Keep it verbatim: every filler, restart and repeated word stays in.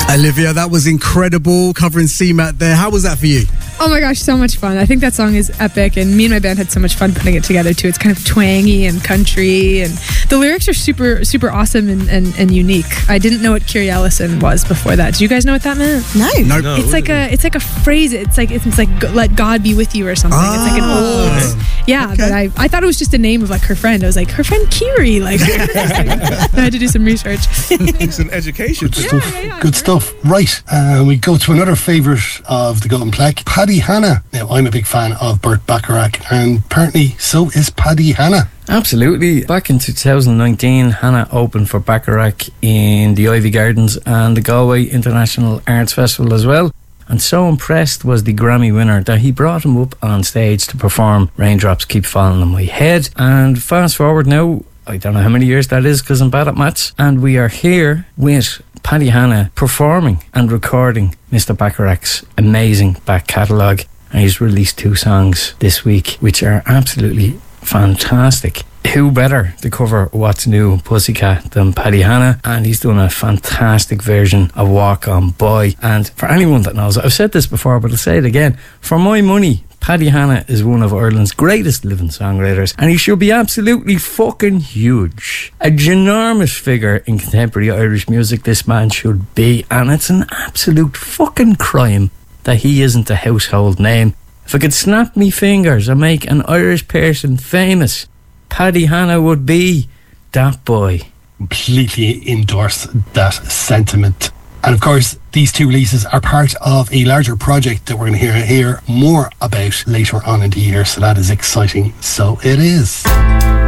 Olivia, that was incredible, covering C MAT there. How was that for you? Oh my gosh, so much fun. I think that song is epic, and me and my band had so much fun putting it together too. It's kind of twangy and country, and the lyrics are super super awesome and, and, and unique. I didn't know what Kiri Ellison was before that. Do you guys know what that meant? No. Nope. No. It's like a it's like a phrase. It's like it's like let God be with you or something. Ah, it's like an old yeah. okay. But I I thought it was just a name of like her friend. I was like her friend Kiri. Like I had to do some research. It's an education. Good Yeah, stuff. yeah, yeah. Good stuff. Right, uh, we go to another favourite of the Golden Plaque, Paddy Hanna. Now, I'm a big fan of Burt Bacharach, and apparently so is Paddy Hanna. Absolutely. Back in two thousand nineteen, Hannah opened for Bacharach in the Ivy Gardens and the Galway International Arts Festival as well. And so impressed was the Grammy winner that he brought him up on stage to perform Raindrops Keep Falling on My Head. And fast forward now, I don't know how many years that is because I'm bad at maths, and we are here with Paddy Hanna performing and recording Mister Bacharach's amazing back catalogue. And he's released two songs this week which are absolutely fantastic. Who better to cover What's New Pussycat than Paddy Hanna? And he's done a fantastic version of Walk On Boy. And for anyone that knows, I've said this before but I'll say it again, for my money, Paddy Hanna is one of Ireland's greatest living songwriters, and he should be absolutely fucking huge. A ginormous figure in contemporary Irish music this man should be, and it's an absolute fucking crime that he isn't a household name. If I could snap me fingers and make an Irish person famous, Paddy Hanna would be that boy. Completely endorse that sentiment. And of course, these two releases are part of a larger project that we're going to hear, hear more about later on in the year. So that is exciting. So it is.